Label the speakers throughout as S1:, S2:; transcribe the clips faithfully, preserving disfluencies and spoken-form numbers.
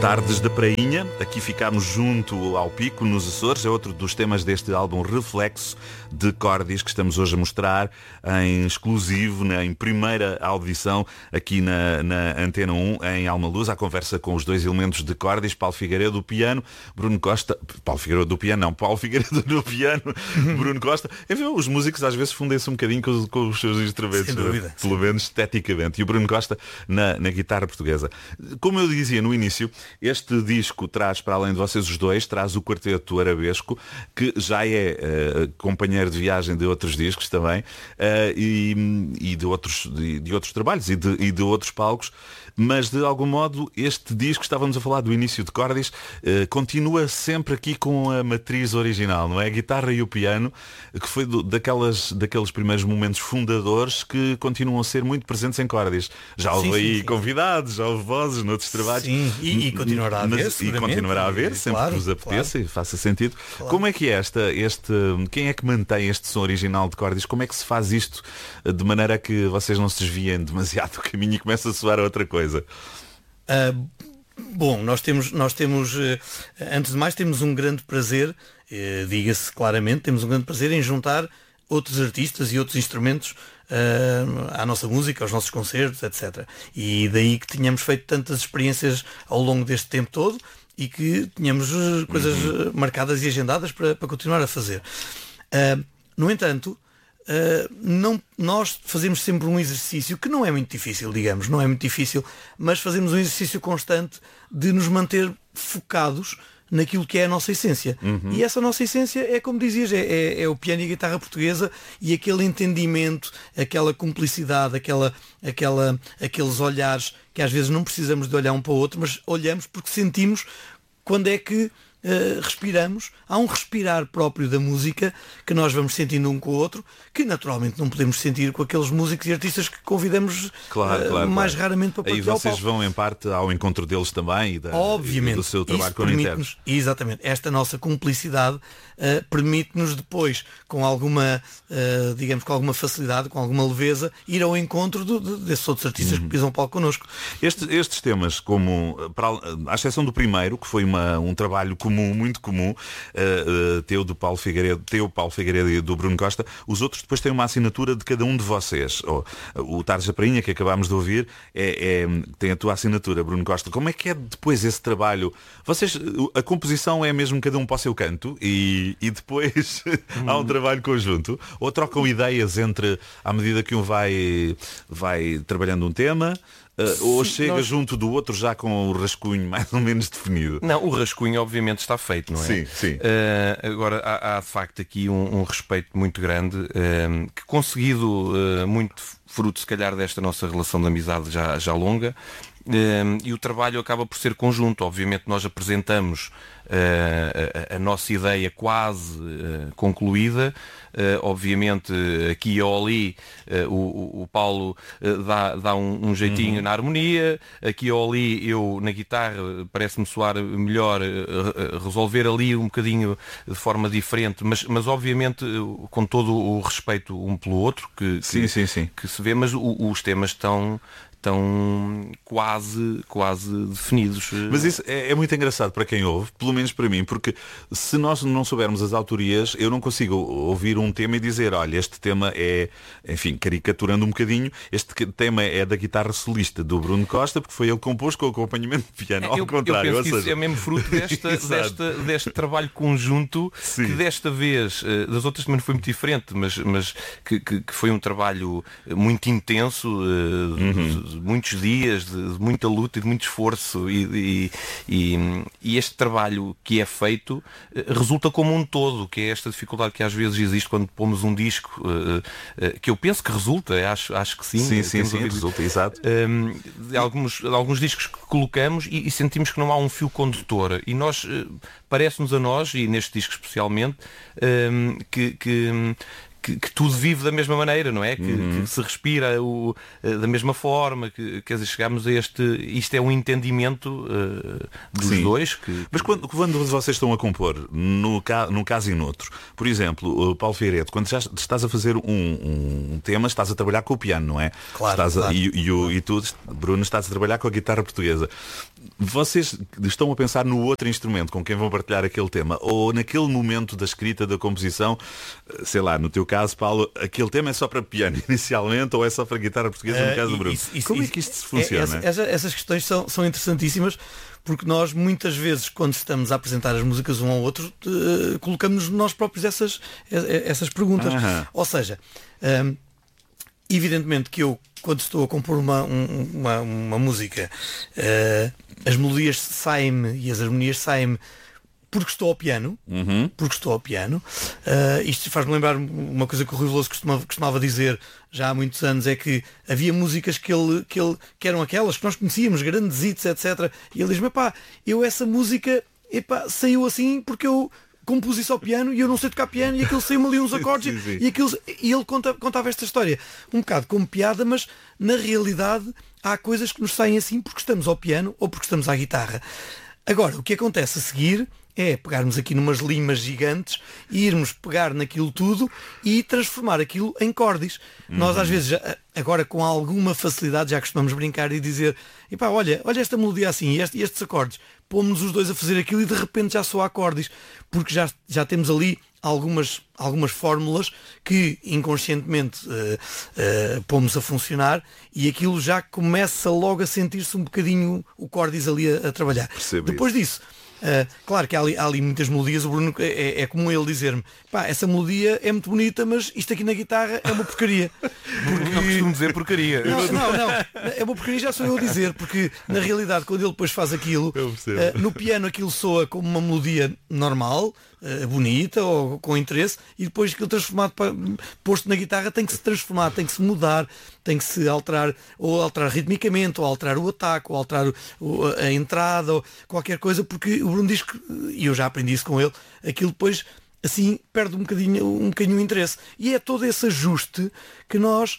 S1: Tardes da Prainha, aqui ficámos junto ao Pico, nos Açores, é outro dos temas deste álbum Reflexo de Cordis que estamos hoje a mostrar em exclusivo, né, em primeira audição aqui na, na Antena um, em Almaluz, à conversa com os dois elementos de Cordis, Paulo Figueiredo do piano, Bruno Costa, Paulo Figueiredo do piano, não, Paulo Figueiredo do piano, Bruno Costa. Enfim, os músicos às vezes fundem-se um bocadinho com os, com os seus instrumentos,
S2: sem dúvida,
S1: pelo menos esteticamente, e o Bruno Costa na, na guitarra portuguesa. Como eu dizia no início, este disco traz, para além de vocês os dois, traz o Quarteto Arabesco, que já é uh, companheiro de viagem de outros discos também, uh, e, e de, outros, de, de outros trabalhos e de, e de outros palcos, mas de algum modo este disco, estávamos a falar do início de Cordis, uh, continua sempre aqui com a matriz original, não é? A guitarra e o piano, que foi do, daquelas, daqueles primeiros momentos fundadores que continuam a ser muito presentes em Cordis. Já houve sim, aí sim, convidados, já houve vozes noutros trabalhos.
S2: Sim, e, e continuará a haver,
S1: e continuará a haver, sempre
S2: claro,
S1: que vos apeteça,
S2: claro.
S1: E faça sentido.
S2: Claro.
S1: Como é que é esta, este, quem é que mantém este som original de Cordis? Como é que se faz isto de maneira a que vocês não se desviem demasiado do caminho e comece a soar a outra coisa?
S2: Uh, bom, nós temos, nós temos uh, antes de mais temos um grande prazer, uh, diga-se claramente, temos um grande prazer em juntar outros artistas e outros instrumentos uh, à nossa música, aos nossos concertos, etcétera. E daí que tínhamos feito tantas experiências ao longo deste tempo todo e que tínhamos uh, coisas uh, marcadas e agendadas para, para continuar a fazer. Uh, no entanto, Uh, não, nós fazemos sempre um exercício que não é muito difícil, digamos, não é muito difícil, mas fazemos um exercício constante de nos manter focados naquilo que é a nossa essência. Uhum. E essa nossa essência é, como dizias, é, é, é o piano e a guitarra portuguesa e aquele entendimento, aquela cumplicidade, aquela, aquela, aqueles olhares que às vezes não precisamos de olhar um para o outro, mas olhamos porque sentimos quando é que Uh, respiramos. Há um respirar próprio da música que nós vamos sentindo um com o outro, que naturalmente não podemos sentir com aqueles músicos e artistas que convidamos
S1: claro,
S2: uh,
S1: claro,
S2: mais
S1: claro.
S2: raramente para partilhar.
S1: Aí vocês vão em parte ao encontro deles também e, da,
S2: Obviamente,
S1: e do seu trabalho com internos.
S2: Exatamente, esta nossa cumplicidade uh, permite-nos depois, com alguma uh, digamos, com alguma facilidade, com alguma leveza, ir ao encontro do, de, desses outros artistas uhum. que pisam o palco connosco.
S1: Este, estes temas, como para, à exceção do primeiro, que foi uma, um trabalho comum, muito comum, uh, uh, teu do Paulo Figueiredo, teu Paulo Figueiredo e do Bruno Costa, os outros depois têm uma assinatura de cada um de vocês. Oh, o Tardes da Prainha, que acabámos de ouvir, é, é, tem a tua assinatura, Bruno Costa. Como é que é depois esse trabalho? Vocês, a composição é mesmo cada um para o seu canto e, e depois hum. há um trabalho conjunto? Ou trocam ideias entre, à medida que um vai, vai trabalhando um tema? Uh, ou chega nós... junto do outro já com o rascunho mais ou menos definido?
S3: Não, o rascunho obviamente está feito, não é?
S1: Sim, sim.
S3: Uh, agora há, há de facto aqui um, um respeito muito grande, uh, que conseguido uh, muito fruto se calhar desta nossa relação de amizade já, já longa, uh, e o trabalho acaba por ser conjunto. Obviamente nós apresentamos uh, a, a nossa ideia quase uh, concluída. Uh, obviamente aqui ou ali uh, o, o Paulo uh, dá, dá um, um jeitinho uhum. na harmonia, aqui ou ali eu na guitarra parece-me soar melhor uh, resolver ali um bocadinho de forma diferente, mas, mas obviamente uh, com todo o respeito um pelo outro que, que,
S1: sim, sim, sim.
S3: que se vê, mas o, os temas estão estão quase, quase definidos.
S1: Mas isso é, é muito engraçado para quem ouve, pelo menos para mim, porque se nós não soubermos as autorias, eu não consigo ouvir um tema e dizer, olha, este tema é, enfim, caricaturando um bocadinho, este tema é da guitarra solista do Bruno Costa, porque foi ele que compôs com o acompanhamento de piano, ao
S3: eu,
S1: contrário.
S3: Eu penso
S1: ou
S3: que
S1: seja...
S3: isso é mesmo fruto desta, desta, deste trabalho conjunto, sim. que desta vez, das outras também foi muito diferente, mas, mas que, que, que foi um trabalho muito intenso, uhum. muitos dias, de, de muita luta e de muito esforço e, e, e, e este trabalho que é feito resulta como um todo, que é esta dificuldade que às vezes existe quando pomos um disco, uh, uh, que eu penso que resulta, acho, acho que sim.
S1: Sim, sim, sim, resulta, exato.
S3: Um, de alguns, de alguns discos que colocamos e, e sentimos que não há um fio condutor e nós, uh, parece-nos a nós, e neste disco especialmente, um, que... que que, que tudo vive da mesma maneira, não é? Que, uhum. que se respira o, da mesma forma, que, quer dizer, chegamos a este, isto é um entendimento uh, dos Sim. dois. Que,
S1: Mas quando, quando vocês estão a compor, no, ca, no caso e noutro, por exemplo, o Paulo Figueiredo, quando já estás a fazer um, um tema, estás a trabalhar com o piano, não é?
S2: Claro,
S1: estás
S2: claro.
S1: A, e, e, o, e tu, Bruno, estás a trabalhar com a guitarra portuguesa. Vocês estão a pensar no outro instrumento com quem vão partilhar aquele tema, ou naquele momento da escrita, da composição, sei lá, no teu caso, Paulo, aquele tema é só para piano inicialmente ou é só para guitarra portuguesa, no caso do Bruno?
S2: Isso, isso,
S1: Como
S2: isso,
S1: é que isto funciona?
S2: É, essa, essas questões são, são interessantíssimas, porque nós muitas vezes, quando estamos a apresentar as músicas um ao outro, uh, colocamos nós próprios essas, essas perguntas.
S1: Aham.
S2: Ou seja, um, evidentemente que eu, quando estou a compor uma, uma, uma música, uh, as melodias saem-me e as harmonias saem-me porque estou ao piano,
S1: uhum.
S2: porque estou ao piano. Uh, isto faz-me lembrar uma coisa que o Rui Veloso costumava, costumava dizer já há muitos anos, é que havia músicas que ele, que ele que eram aquelas que nós conhecíamos, grandes hits, etcétera. E ele diz-me, epá, eu essa música epá, saiu assim porque eu compus isso ao piano e eu não sei tocar piano e aquilo saiu-me ali uns acordes
S1: sim, sim.
S2: e, aquilo, e ele conta, contava esta história um bocado como piada, mas na realidade há coisas que nos saem assim porque estamos ao piano ou porque estamos à guitarra. Agora, o que acontece a seguir é pegarmos aqui numas limas gigantes e irmos pegar naquilo tudo e transformar aquilo em cordis. Uhum. Nós às vezes, já, agora com alguma facilidade, já costumamos brincar e dizer, epá, olha, olha esta melodia assim e este, estes acordes, pomos os dois a fazer aquilo e de repente já soa acordes, porque já, já temos ali algumas, algumas fórmulas que inconscientemente uh, uh, pomos a funcionar e aquilo já começa logo a sentir-se um bocadinho o cordis ali a, a trabalhar.
S1: Percebo
S2: Depois
S1: isso.
S2: disso, Uh, claro que há ali, há ali muitas melodias. O Bruno é, é comum ele dizer-me, pá, essa melodia é muito bonita, mas isto aqui na guitarra é uma porcaria.
S3: Porque não costumo dizer porcaria.
S2: Não, não, não, é uma porcaria, já sou eu a dizer, porque na realidade quando ele depois faz aquilo, uh, no piano aquilo soa como uma melodia normal, uh, bonita ou com interesse, e depois aquilo transformado para, posto na guitarra tem que se transformar, tem que se mudar, tem que se alterar, ou alterar ritmicamente, ou alterar o ataque, ou alterar o, o, a entrada, ou qualquer coisa, porque o Bruno diz que, e eu já aprendi isso com ele, aquilo depois assim perde um bocadinho, um bocadinho o interesse. E é todo esse ajuste que nós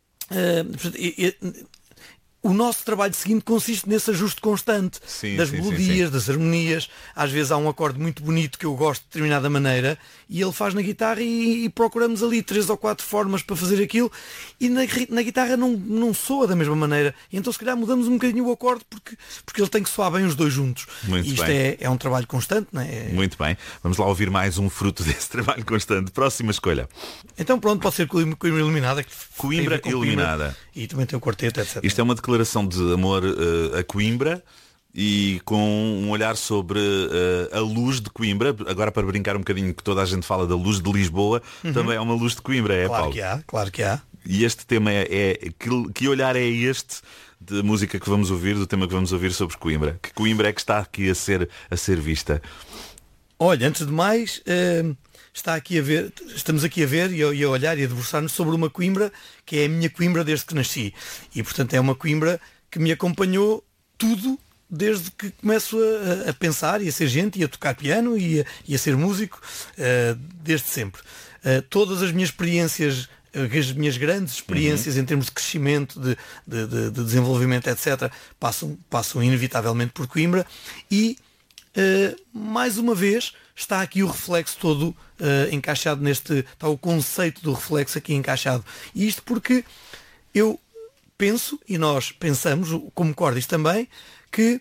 S2: uh, e, e, o nosso trabalho seguinte consiste nesse ajuste constante
S1: sim,
S2: das
S1: sim,
S2: melodias,
S1: sim, sim.
S2: das harmonias. Às vezes há um acorde muito bonito que eu gosto de determinada maneira e ele faz na guitarra e, e procuramos ali três ou quatro formas para fazer aquilo e na, na guitarra não, não soa da mesma maneira. E então se calhar mudamos um bocadinho o acorde porque, porque ele tem que soar bem os dois juntos.
S1: Muito
S2: e isto
S1: bem.
S2: é, é um trabalho constante, não é?
S1: Muito bem. Vamos lá ouvir mais um fruto desse trabalho constante. Próxima escolha.
S2: Então pronto, pode ser Coimbra, Coimbra Iluminada. Que
S1: Coimbra
S2: com
S1: Iluminada.
S2: Coimbra, e também tem o quarteto, etcétera.
S1: Isto é uma declaração de amor uh, a Coimbra e com um olhar sobre uh, a luz de Coimbra. Agora, para brincar um bocadinho, que toda a gente fala da luz de Lisboa, uhum. também é uma luz de Coimbra, é,
S2: claro
S1: Paulo?
S2: Que há, claro que há.
S1: E este tema é, é que, que olhar é este de música que vamos ouvir, do tema que vamos ouvir sobre Coimbra? Que Coimbra é que está aqui a ser, a ser vista?
S2: Olha, antes de mais, uh, está aqui a ver, estamos aqui a ver e a, e a olhar e a debruçar-nos sobre uma Coimbra que é a minha Coimbra desde que nasci. E portanto é uma Coimbra que me acompanhou tudo desde que começo a, a pensar e a ser gente e a tocar piano e a, e a ser músico, uh, desde sempre. Uh, todas as minhas experiências, as minhas grandes experiências uhum. em termos de crescimento, de, de, de, de desenvolvimento, etcétera, passam, passam inevitavelmente por Coimbra e, uh, mais uma vez, está aqui o reflexo todo uh, encaixado neste, está o conceito do reflexo aqui encaixado. E isto porque eu penso, e nós pensamos, como cordis também, que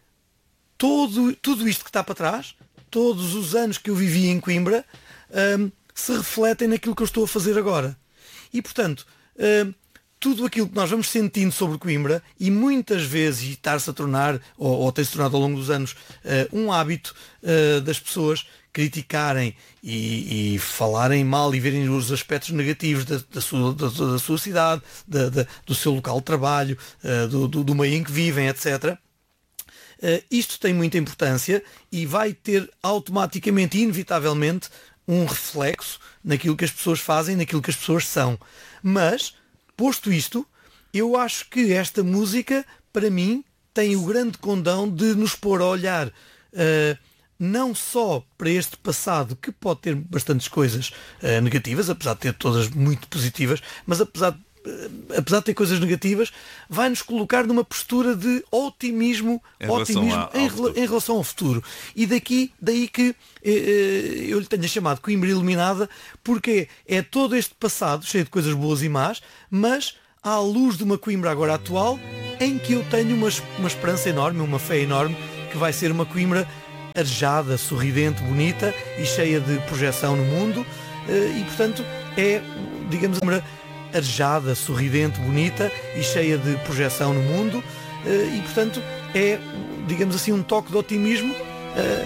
S2: todo, tudo isto que está para trás, todos os anos que eu vivi em Coimbra, um, se refletem naquilo que eu estou a fazer agora. E, portanto, um, tudo aquilo que nós vamos sentindo sobre Coimbra, e muitas vezes, e estar-se a tornar, ou, ou tem-se tornado ao longo dos anos, uh, um hábito uh, das pessoas criticarem e, e falarem mal e verem os aspectos negativos da, da, sua, da, da sua cidade, da, da, do seu local de trabalho, uh, do, do, do meio em que vivem, etcétera. Uh, isto tem muita importância e vai ter automaticamente e inevitavelmente um reflexo naquilo que as pessoas fazem, naquilo que as pessoas são. Mas, posto isto, eu acho que esta música, para mim, tem o grande condão de nos pôr a olhar uh, não só para este passado, que pode ter bastantes coisas uh, negativas, apesar de ter todas muito positivas, mas apesar de, uh, apesar de ter coisas negativas, vai-nos colocar numa postura de otimismo,
S1: em
S2: otimismo
S1: relação a,
S2: em,
S1: ao
S2: em relação ao futuro. E daqui, daí que uh, eu lhe tenho chamado Coimbra Iluminada, porque é todo este passado cheio de coisas boas e más, mas à luz de uma Coimbra agora atual, em que eu tenho uma, uma esperança enorme, uma fé enorme, que vai ser uma Coimbra arejada, sorridente, bonita e cheia de projeção no mundo. E, portanto, é, digamos, uma arejada, sorridente, bonita e cheia de projeção no mundo. E, portanto, é, digamos assim, um toque de otimismo